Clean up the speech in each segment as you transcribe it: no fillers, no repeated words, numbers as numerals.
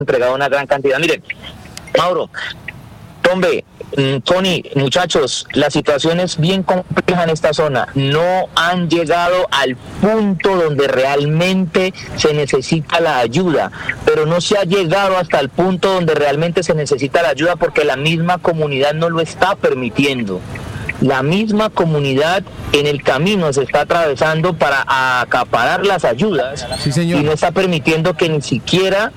entregado una gran cantidad. Miren, Mauro, Tombe, Tony, muchachos, la situación es bien compleja en esta zona. No han llegado al punto donde realmente se necesita la ayuda, pero no se ha llegado hasta el punto donde realmente se necesita la ayuda porque la misma comunidad no lo está permitiendo. La misma comunidad en el camino se está atravesando para acaparar las ayudas, sí, señor, y no está permitiendo que ni siquiera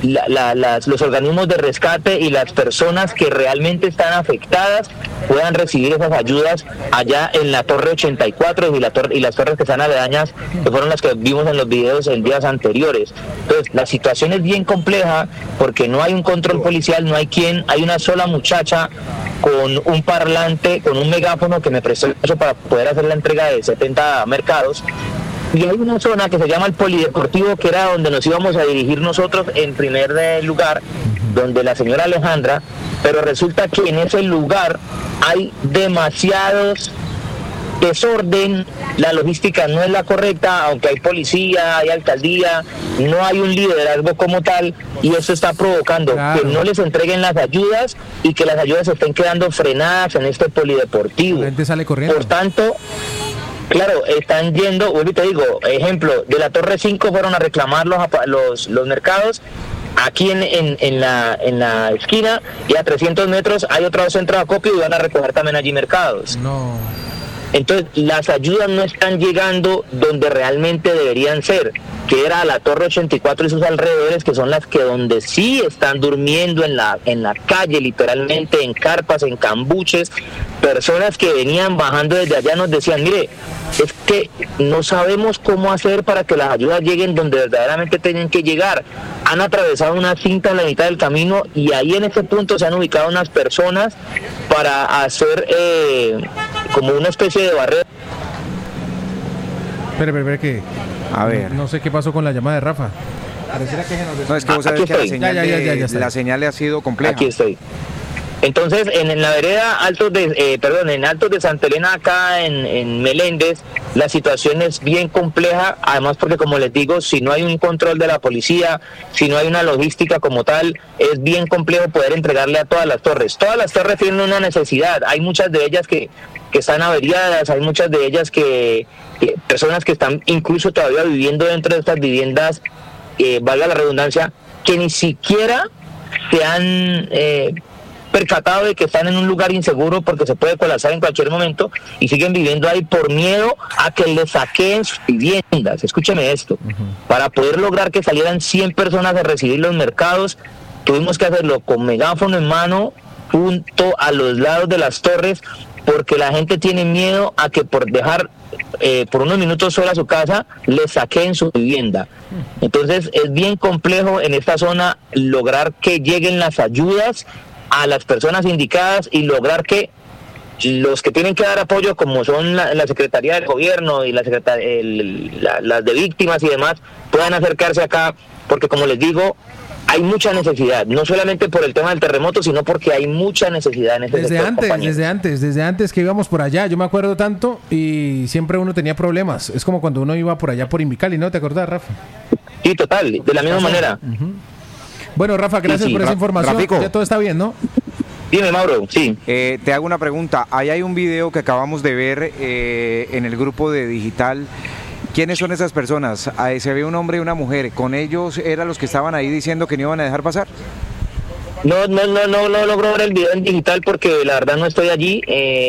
los organismos de rescate y las personas que realmente están afectadas puedan recibir esas ayudas allá en la Torre 84 y las torres que están aledañas, que fueron las que vimos en los videos en días anteriores. Entonces, la situación es bien compleja porque no hay un control policial, no hay una sola muchacha con un parlante, con un megáfono que me prestó eso para poder hacer la entrega de 70 mercados. Y hay una zona que se llama el Polideportivo, que era donde nos íbamos a dirigir nosotros en primer lugar, donde la señora Alejandra, pero resulta que en ese lugar hay demasiados desorden, la logística no es la correcta, aunque hay policía, hay alcaldía, no hay un liderazgo como tal, y eso está provocando que no les entreguen las ayudas y que las ayudas se estén quedando frenadas en este polideportivo. La gente sale corriendo. Por tanto, claro, están yendo, vuelvo y te digo, ejemplo, de la Torre 5 fueron a reclamar los mercados. Aquí en la esquina y a 300 metros hay otro centro de acopio y van a recoger también allí mercados. No. Entonces, las ayudas no están llegando donde realmente deberían ser, que era a la Torre 84 y sus alrededores, que son las que donde sí están durmiendo en la calle, literalmente, en carpas, en cambuches. Personas que venían bajando desde allá nos decían, mire, es que no sabemos cómo hacer para que las ayudas lleguen donde verdaderamente tienen que llegar. Han atravesado una cinta en la mitad del camino y ahí en ese punto se han ubicado unas personas para hacer como una especie de barrera. Espera, que... A ver. No sé qué pasó con la llamada de Rafa. Pareciera que no, es que vos sabés que la señal ha sido compleja. Aquí estoy. Entonces, en la vereda en Altos de Santa Elena, acá en Meléndez, la situación es bien compleja, además porque, como les digo, si no hay un control de la policía, si no hay una logística como tal, es bien complejo poder entregarle a todas las torres. Todas las torres tienen una necesidad, hay muchas de ellas que están averiadas, hay muchas de ellas que personas que están incluso todavía viviendo dentro de estas viviendas, valga la redundancia, que ni siquiera se han percatado de que están en un lugar inseguro porque se puede colapsar en cualquier momento y siguen viviendo ahí por miedo a que les saqueen sus viviendas. Escúcheme esto, para poder lograr que salieran 100 personas a recibir los mercados, tuvimos que hacerlo con megáfono en mano, junto a los lados de las torres, porque la gente tiene miedo a que por dejar por unos minutos sola su casa, les saquen su vivienda. Entonces es bien complejo en esta zona lograr que lleguen las ayudas a las personas indicadas y lograr que los que tienen que dar apoyo, como son la Secretaría del Gobierno y las de víctimas y demás, puedan acercarse acá, porque como les digo, hay mucha necesidad, no solamente por el tema del terremoto, sino porque hay mucha necesidad en este sector. Desde antes que íbamos por allá, yo me acuerdo tanto, y siempre uno tenía problemas. Es como cuando uno iba por allá por Invicali, ¿no? ¿Te acordás, Rafa? Sí, total, de la misma manera. Bueno, Rafa, gracias por esa información. Rafico. Ya todo está bien, ¿no? Dime, Mauro, sí. Te hago una pregunta. Ahí hay un video que acabamos de ver en el grupo de Digital. ¿Quiénes son esas personas? Ahí se ve un hombre y una mujer. ¿Con ellos eran los que estaban ahí diciendo que no iban a dejar pasar? No logro ver el video en digital porque la verdad no estoy allí,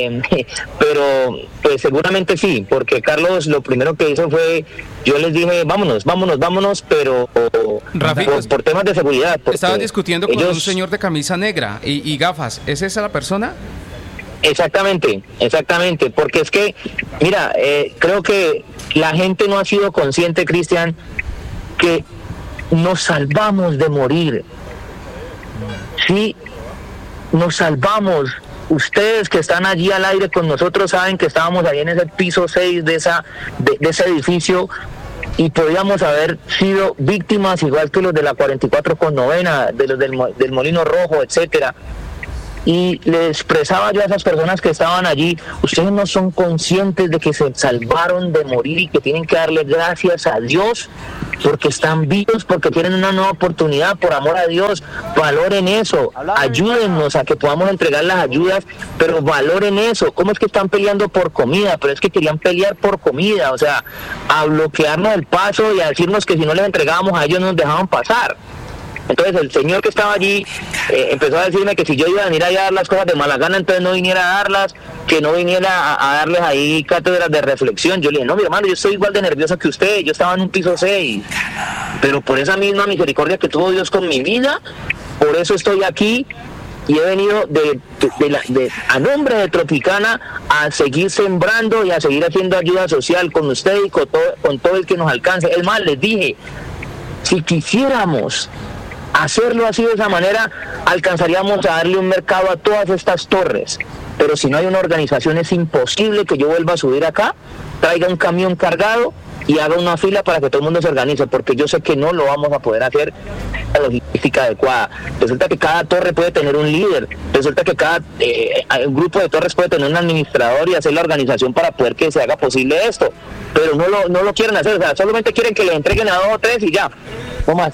pero pues seguramente sí, porque Carlos lo primero que hizo fue, yo les dije vámonos, pero por temas de seguridad. Estabas discutiendo con un señor de camisa negra y gafas, ¿es esa la persona? Exactamente, porque es que, mira, creo que la gente no ha sido consciente, Cristian, que nos salvamos de morir. Sí, nos salvamos. Ustedes que están allí al aire con nosotros saben que estábamos ahí en ese piso 6 de ese edificio y podíamos haber sido víctimas igual que los de la 44 con novena, de los del Molino Rojo, etcétera. y le expresaba yo a esas personas que estaban allí, ustedes no son conscientes de que se salvaron de morir y que tienen que darle gracias a Dios porque están vivos, porque tienen una nueva oportunidad, por amor a Dios, valoren eso, ayúdennos a que podamos entregar las ayudas, pero valoren eso. ¿Cómo es que están peleando por comida? Pero es que querían pelear por comida, o sea, a bloquearnos el paso y a decirnos que si no les entregábamos a ellos no nos dejaban pasar. Entonces el señor que estaba allí empezó a decirme que si yo iba a venir allá a dar las cosas de mala gana, entonces no viniera a darlas, que no viniera a darles ahí cátedras de reflexión. Yo le dije, no, mi hermano, yo estoy igual de nervioso que usted, yo estaba en un piso 6, pero por esa misma misericordia que tuvo Dios con mi vida, por eso estoy aquí y he venido a nombre de Tropicana a seguir sembrando y a seguir haciendo ayuda social con usted y con todo el que nos alcance. Es más, les dije, si quisiéramos hacerlo así de esa manera, alcanzaríamos a darle un mercado a todas estas torres, pero si no hay una organización es imposible que yo vuelva a subir acá, traiga un camión cargado y haga una fila para que todo el mundo se organice, porque yo sé que no lo vamos a poder hacer la logística adecuada. Resulta que cada torre puede tener un líder, resulta que cada un grupo de torres puede tener un administrador y hacer la organización para poder que se haga posible esto, pero no lo quieren hacer, o sea, solamente quieren que le entreguen a 2 o 3 y ya, no más.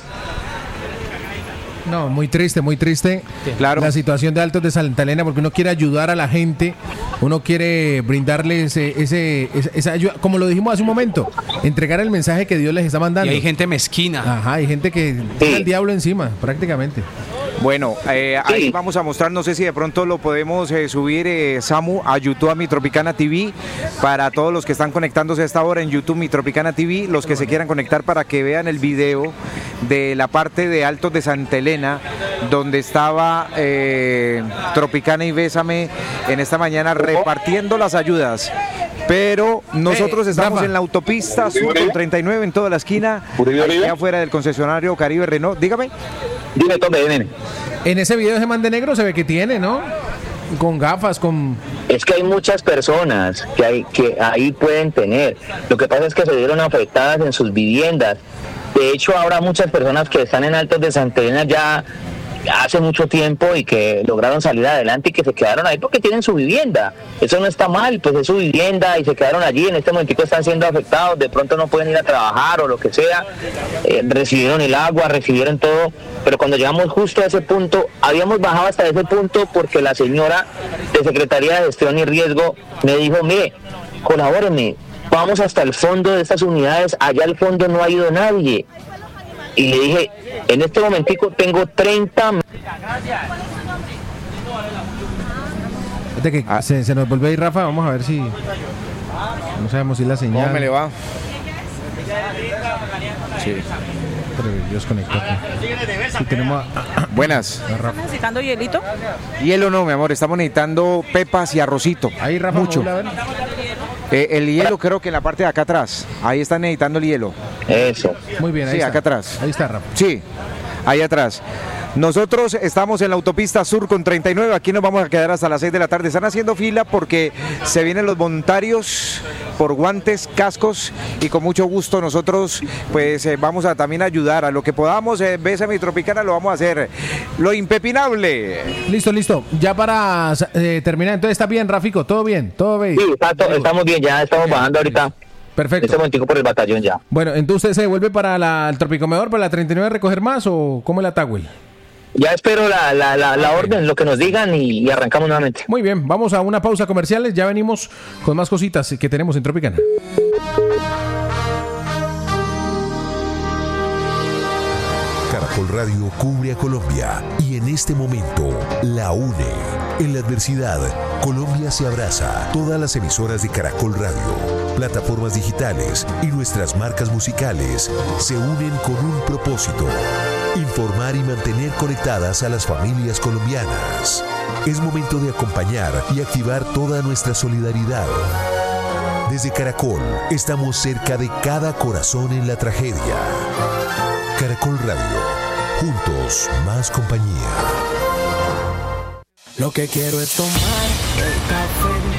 No, muy triste, claro, la situación de Altos de Santa Elena, porque uno quiere ayudar a la gente, uno quiere brindarles esa ayuda, como lo dijimos hace un momento, entregar el mensaje que Dios les está mandando. Y hay gente mezquina. Ajá, hay gente que tiene el diablo encima, prácticamente. Bueno, ahí vamos a mostrar, no sé si de pronto lo podemos subir, Samu, a YouTube, a Mi Tropicana TV, para todos los que están conectándose a esta hora en YouTube, Mi Tropicana TV, los que se quieran conectar para que vean el video de la parte de Altos de Santa Elena, donde estaba Tropicana y Bésame en esta mañana repartiendo las ayudas. Pero nosotros estamos en la autopista Sur con 39 en toda la esquina, aquí afuera del concesionario Caribe Renault. Dígame. Dime, Tomé, nene. En ese video ese man de negro se ve que tiene, ¿no? Con gafas, con... Es que hay muchas personas que ahí pueden tener. Lo que pasa es que se vieron afectadas en sus viviendas. De hecho, ahora muchas personas que están en Altos de Santa Elena ya hace mucho tiempo y que lograron salir adelante y que se quedaron ahí porque tienen su vivienda. Eso no está mal, pues es su vivienda y se quedaron allí. En este momento están siendo afectados, de pronto no pueden ir a trabajar o lo que sea. Recibieron el agua, recibieron todo, pero cuando llegamos justo a ese punto, habíamos bajado hasta ese punto porque la señora de Secretaría de Gestión y Riesgo me dijo, mire, colabórenme, vamos hasta el fondo de estas unidades, allá al fondo no ha ido nadie. Y le dije, en este momentico tengo 30... Que se nos vuelve ahí, Rafa, vamos a ver si... No sabemos si la señal... ¿Cómo me le va? Sí. Pero yo desconecto aquí. Tenemos Buenas. ¿Estás necesitando hielito? Hielo no, mi amor, estamos necesitando pepas y arrocito. Ahí, Rafa, mucho. El hielo creo que en la parte de acá atrás. Ahí están necesitando el hielo. Eso. Muy bien, ahí sí, está. acá atrás. Ahí está, Rafa. Sí, ahí atrás. Nosotros estamos en la autopista Sur con 39, aquí nos vamos a quedar hasta las 6 de la tarde. Están haciendo fila porque se vienen los voluntarios por guantes, cascos y con mucho gusto nosotros pues vamos a también ayudar a lo que podamos. Bésame Tropicana lo vamos a hacer. Lo impepinable. Listo. Ya para terminar, entonces está bien, Rafico, todo bien, todo bien. Sí, estamos bien, ya estamos bajando ahorita. Perfecto. Este momentico por el batallón ya. Bueno, entonces se devuelve para el Tropicomedor, para la 39 a recoger más o cómo es la Tagüel. Ya espero la orden, lo que nos digan y arrancamos nuevamente. Muy bien, vamos a una pausa comerciales, ya venimos con más cositas que tenemos en Tropicana. Caracol Radio cubre a Colombia y en este momento la une. En la adversidad, Colombia se abraza. Todas las emisoras de Caracol Radio, plataformas digitales y nuestras marcas musicales se unen con un propósito: informar y mantener conectadas a las familias colombianas. Es momento de acompañar y activar toda nuestra solidaridad. Desde Caracol, estamos cerca de cada corazón en la tragedia. Caracol Radio, juntos, más compañía. Lo que quiero es tomar el café.